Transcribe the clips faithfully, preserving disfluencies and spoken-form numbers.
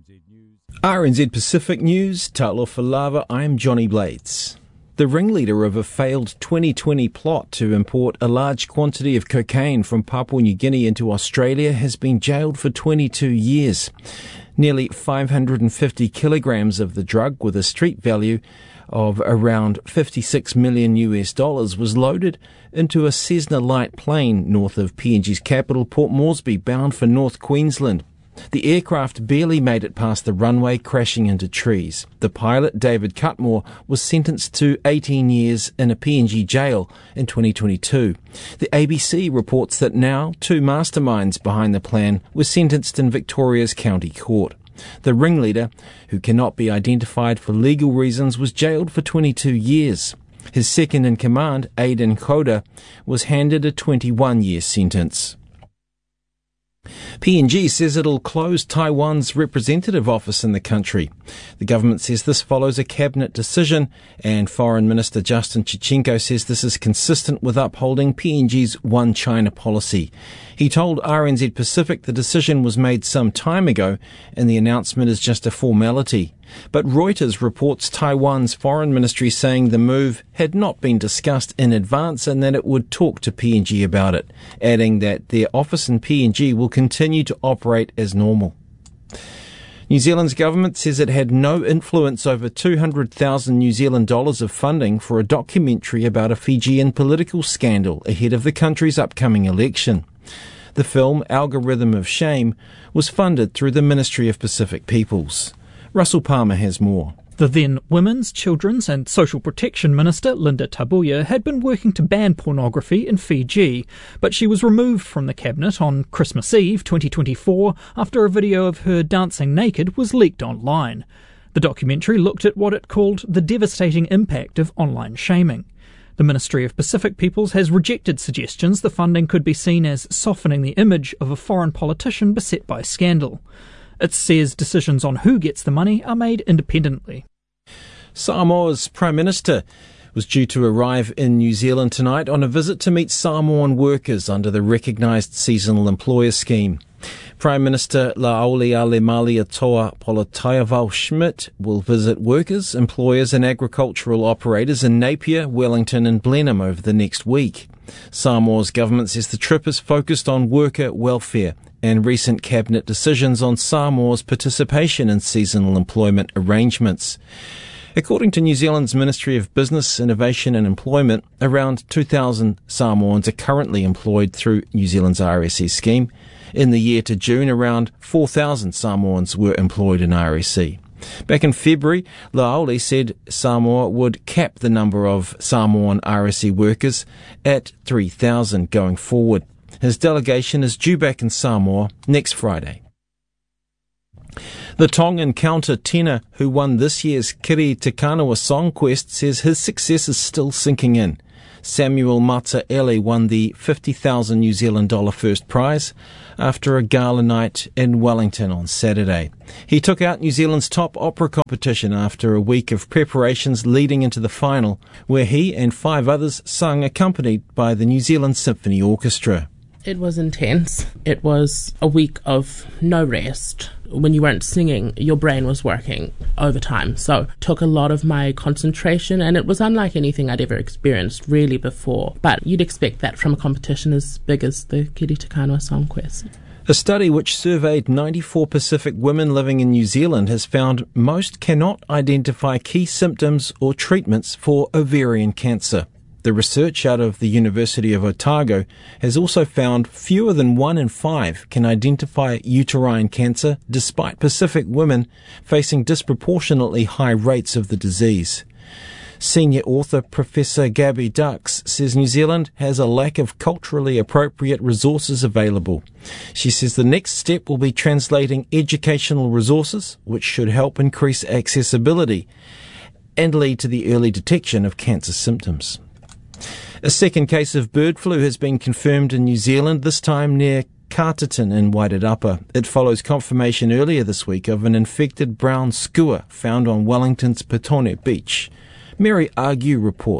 R N Z Pacific News, Talofa Lava, I'm Johnny Blades. The ringleader of a failed twenty twenty plot to import a large quantity of cocaine from Papua New Guinea into Australia has been jailed for twenty-two years. Nearly five hundred fifty kilograms of the drug, with a street value of around fifty-six million U S dollars, was loaded into a Cessna light plane north of P N G's capital, Port Moresby, bound for North Queensland. The aircraft barely made it past the runway, crashing into trees. The pilot, David Cutmore, was sentenced to eighteen years in a P N G jail in twenty twenty-two. The A B C reports that now two masterminds behind the plan were sentenced in Victoria's County Court. The ringleader, who cannot be identified for legal reasons, was jailed for twenty-two years. His second-in-command, Aidan Koda, was handed a twenty-one-year sentence. P N G says it'll close Taiwan's representative office in the country. The government says this follows a cabinet decision, and Foreign Minister Justin Chichenko says this is consistent with upholding P N G's One China policy. He told R N Z Pacific the decision was made some time ago and the announcement is just a formality. But Reuters reports Taiwan's foreign ministry saying the move had not been discussed in advance and that it would talk to P N G about it, adding that their office in P N G will continue to operate as normal. New Zealand's government says it had no influence over two hundred thousand New Zealand dollars of funding for a documentary about a Fijian political scandal ahead of the country's upcoming election. The film, Algorithm of Shame, was funded through the Ministry of Pacific Peoples. Russell Palmer has more. The then Women's, Children's and Social Protection Minister, Linda Tabuya, had been working to ban pornography in Fiji, but she was removed from the cabinet on Christmas Eve twenty twenty-four after a video of her dancing naked was leaked online. The documentary looked at what it called the devastating impact of online shaming. The Ministry of Pacific Peoples has rejected suggestions the funding could be seen as softening the image of a foreign politician beset by scandal. It says decisions on who gets the money are made independently. Samoa's Prime Minister was due to arrive in New Zealand tonight on a visit to meet Samoan workers under the recognised seasonal employer scheme. Prime Minister La'auli Alemaliatoa Politaiavau-Schmidt will visit workers, employers and agricultural operators in Napier, Wellington and Blenheim over the next week. Samoa's government says the trip is focused on worker welfare and recent cabinet decisions on Samoa's participation in seasonal employment arrangements. According to New Zealand's Ministry of Business, Innovation and Employment, around two thousand Samoans are currently employed through New Zealand's R S E scheme. In the year to June, around four thousand Samoans were employed in R S E. Back in February, La'auli said Samoa would cap the number of Samoan R S E workers at three thousand going forward. His delegation is due back in Samoa next Friday. The Tongan counter-tenor who won this year's Kiri Te Kanawa Song Quest says his success is still sinking in. Samuel Mataele won the fifty thousand New Zealand dollar first prize after a gala night in Wellington on Saturday. He took out New Zealand's top opera competition after a week of preparations leading into the final, where he and five others sung accompanied by the New Zealand Symphony Orchestra. It was intense. It was a week of no rest. When you weren't singing, your brain was working overtime. So it took a lot of my concentration, and it was unlike anything I'd ever experienced really before. But you'd expect that from a competition as big as the Kiri Te Kanawa Song Quest. A study which surveyed ninety-four Pacific women living in New Zealand has found most cannot identify key symptoms or treatments for ovarian cancer. The research out of the University of Otago has also found fewer than one in five can identify uterine cancer, despite Pacific women facing disproportionately high rates of the disease. Senior author Professor Gabby Dux says New Zealand has a lack of culturally appropriate resources available. She says the next step will be translating educational resources, which should help increase accessibility and lead to the early detection of cancer symptoms. A second case of bird flu has been confirmed in New Zealand, this time near Carterton in Wairarapa. It follows confirmation earlier this week of an infected brown skua found on Wellington's Petone Beach. Mary Argue reports.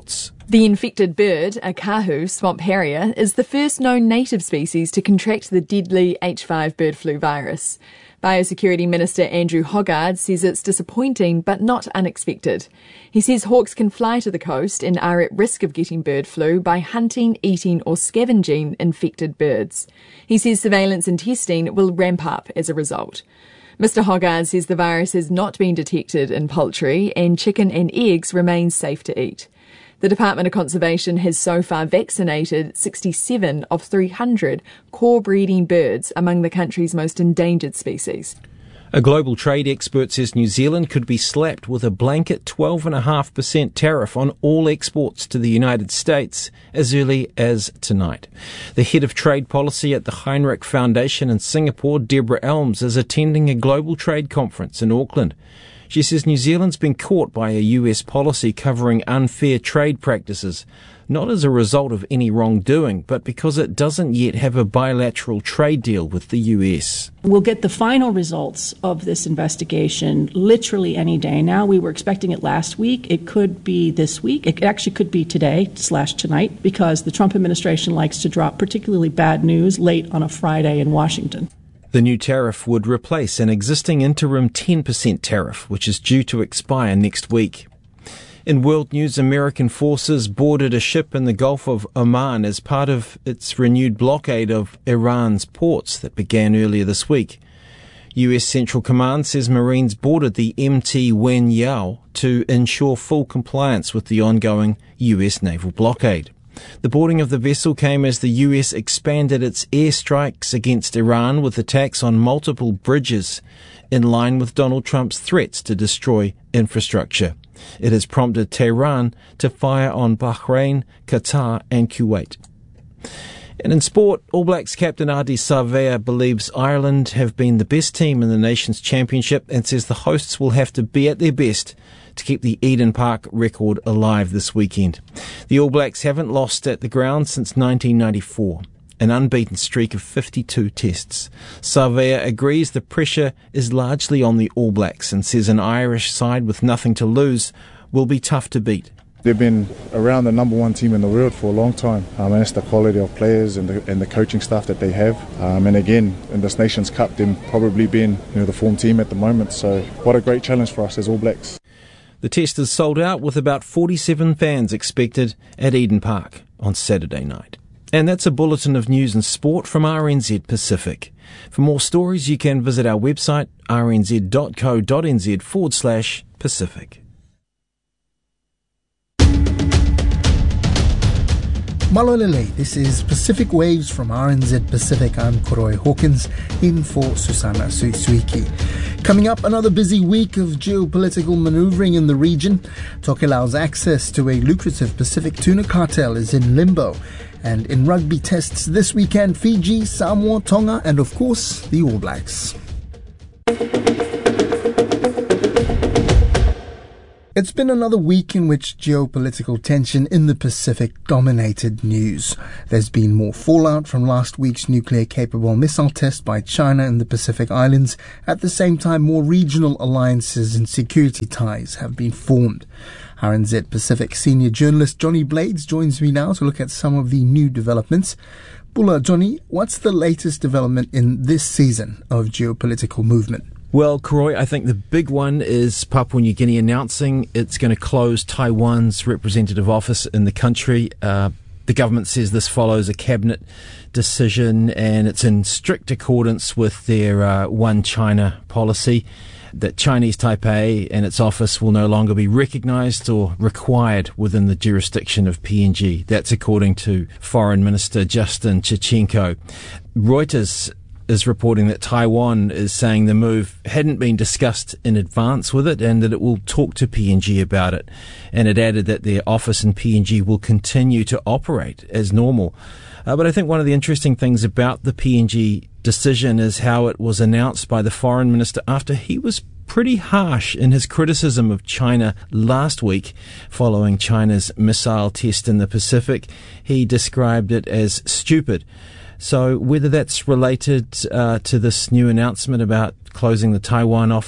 The infected bird, a kahu swamp harrier, is the first known native species to contract the deadly H five bird flu virus. Biosecurity Minister Andrew Hoggard says it's disappointing but not unexpected. He says hawks can fly to the coast and are at risk of getting bird flu by hunting, eating or scavenging infected birds. He says surveillance and testing will ramp up as a result. Mister Hoggard says the virus has not been detected in poultry and chicken and eggs remain safe to eat. The Department of Conservation has so far vaccinated sixty-seven of three hundred core breeding birds among the country's most endangered species. A global trade expert says New Zealand could be slapped with a blanket twelve point five percent tariff on all exports to the United States as early as tonight. The head of trade policy at the Heinrich Foundation in Singapore, Deborah Elms, is attending a global trade conference in Auckland. She says New Zealand's been caught by a U S policy covering unfair trade practices, not as a result of any wrongdoing, but because it doesn't yet have a bilateral trade deal with the U S. We'll get the final results of this investigation literally any day now. We were expecting it last week. It could be this week. It actually could be today slash tonight because the Trump administration likes to drop particularly bad news late on a Friday in Washington. The new tariff would replace an existing interim ten percent tariff, which is due to expire next week. In world news, American forces boarded a ship in the Gulf of Oman as part of its renewed blockade of Iran's ports that began earlier this week. U S Central Command says Marines boarded the M T Wen Yao to ensure full compliance with the ongoing U S naval blockade. The boarding of the vessel came as the U S expanded its airstrikes against Iran with attacks on multiple bridges, in line with Donald Trump's threats to destroy infrastructure. It has prompted Tehran to fire on Bahrain, Qatar and Kuwait. And in sport, All Blacks captain Ardie Savea believes Ireland have been the best team in the nation's championship and says the hosts will have to be at their best to keep the Eden Park record alive this weekend. The All Blacks haven't lost at the ground since nineteen ninety-four, an unbeaten streak of fifty-two tests. Savea agrees the pressure is largely on the All Blacks and says an Irish side with nothing to lose will be tough to beat. They've been around the number one team in the world for a long time, um, and it's the quality of players and the, and the coaching staff that they have. Um, and again, in this Nations Cup, them probably being you know the form team at the moment. So what a great challenge for us as All Blacks. The test is sold out with about forty-seven fans expected at Eden Park on Saturday night. And that's a bulletin of news and sport from R N Z Pacific. For more stories, you can visit our website, rnz.co.nz forward slash Pacific. Malolele, this is Pacific Waves from R N Z Pacific. I'm Koroi Hawkins, in for Susana Suisuiki. Coming up, another busy week of geopolitical manoeuvring in the region. Tokelau's access to a lucrative Pacific tuna cartel is in limbo. And in rugby tests this weekend, Fiji, Samoa, Tonga, and of course, the All Blacks. It's been another week in which geopolitical tension in the Pacific dominated news. There's been more fallout from last week's nuclear-capable missile test by China in the Pacific Islands. At the same time, more regional alliances and security ties have been formed. R N Z Pacific senior journalist Johnny Blades joins me now to look at some of the new developments. Bula, Johnny, what's the latest development in this season of geopolitical movement? Well, Koroi, I think the big one is Papua New Guinea announcing it's going to close Taiwan's representative office in the country. Uh, the government says this follows a cabinet decision and it's in strict accordance with their uh, One China policy, that Chinese Taipei and its office will no longer be recognised or required within the jurisdiction of P N G. That's according to Foreign Minister Justin Chichenko. Reuters is reporting that Taiwan is saying the move hadn't been discussed in advance with it and that it will talk to P N G about it. And it added that their office in P N G will continue to operate as normal. Uh, but I think one of the interesting things about the P N G decision is how it was announced by the foreign minister after he was pretty harsh in his criticism of China last week following China's missile test in the Pacific. He described it as stupid. So whether that's related uh, to this new announcement about closing the Taiwan office,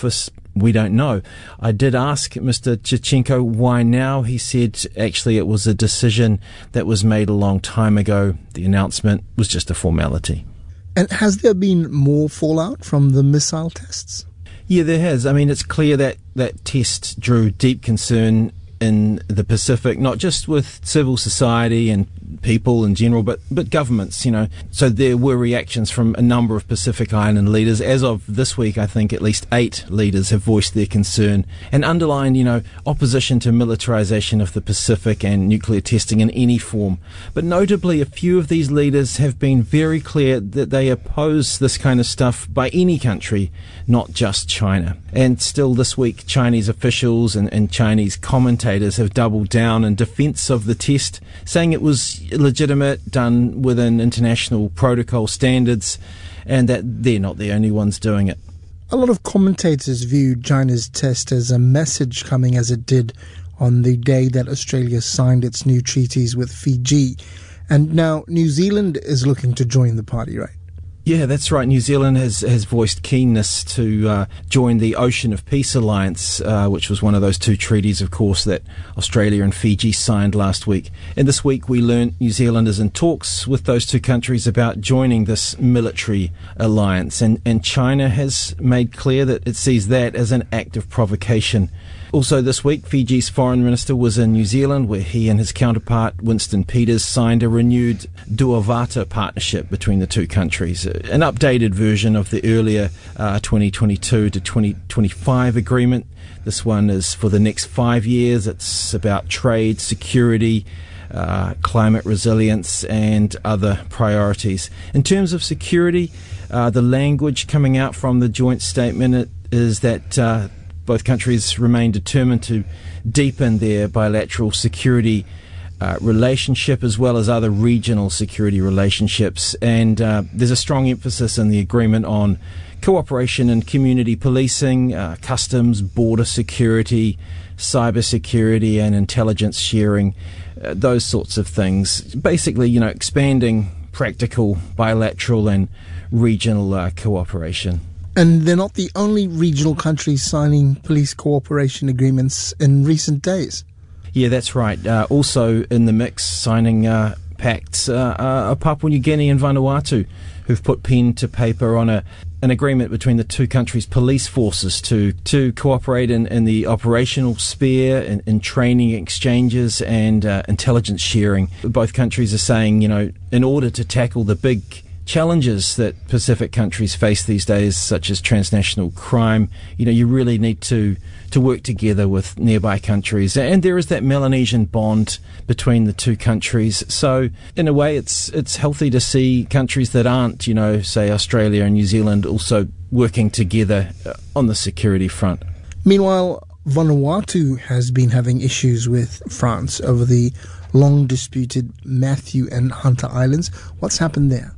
we don't know. I did ask Mister Chichenko why now. He said actually it was a decision that was made a long time ago. The announcement was just a formality. And has there been more fallout from the missile tests? Yeah, there has. I mean, it's clear that that test drew deep concern in the Pacific, not just with civil society and people in general, but, but governments, you know. So there were reactions from a number of Pacific Island leaders. As of this week, I think at least eight leaders have voiced their concern and underlined, you know, opposition to militarization of the Pacific and nuclear testing in any form. But notably, a few of these leaders have been very clear that they oppose this kind of stuff by any country, not just China. And still this week, Chinese officials and, and Chinese commentators have doubled down in defense of the test, saying it was legitimate, done within international protocol standards, and that they're not the only ones doing it. A lot of commentators viewed China's test as a message coming as it did on the day that Australia signed its new treaties with Fiji. And now New Zealand is looking to join the party, right? Yeah, that's right. New Zealand has, has voiced keenness to uh, join the Ocean of Peace Alliance, uh, which was one of those two treaties, of course, that Australia and Fiji signed last week. And this week we learned New Zealand is in talks with those two countries about joining this military alliance. And, and China has made clear that it sees that as an act of provocation. Also this week, Fiji's foreign minister was in New Zealand, where he and his counterpart, Winston Peters, signed a renewed Dua Vata partnership between the two countries, an updated version of the earlier uh, twenty twenty-two to twenty twenty-five agreement. This one is for the next five years. It's about trade, security, uh, climate resilience, and other priorities. In terms of security, uh, the language coming out from the joint statement is that uh, both countries remain determined to deepen their bilateral security uh, relationship as well as other regional security relationships. And uh, there's a strong emphasis in the agreement on cooperation in community policing, uh, customs, border security, cyber security, and intelligence sharing, uh, those sorts of things. Basically, you know, expanding practical bilateral and regional uh, cooperation. And they're not the only regional countries signing police cooperation agreements in recent days. Yeah, that's right. Uh, also in the mix, signing uh, pacts uh, are Papua New Guinea and Vanuatu, who've put pen to paper on a an agreement between the two countries' police forces to to cooperate in, in the operational sphere, in, in training exchanges and uh, intelligence sharing. Both countries are saying, you know, in order to tackle the big challenges that Pacific countries face these days, such as transnational crime, you know, you really need to to work together with nearby countries. And there is that Melanesian bond between the two countries. So in a way, it's it's healthy to see countries that aren't, you know, say Australia and New Zealand also working together on the security front. Meanwhile, Vanuatu has been having issues with France over the long disputed Matthew and Hunter Islands. What's happened there?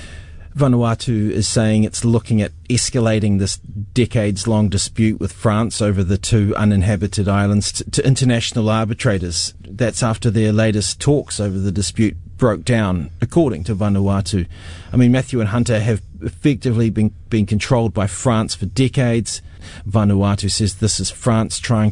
Vanuatu is saying it's looking at escalating this decades-long dispute with France over the two uninhabited islands to, to international arbitrators. That's after their latest talks over the dispute broke down, according to Vanuatu. I mean, Matthew and Hunter have effectively been, been controlled by France for decades. Vanuatu says this is France trying